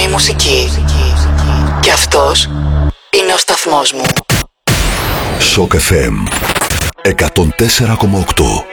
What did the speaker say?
μουσική. Και αυτός είναι ο σταθμός μου. Shock FM 104,8.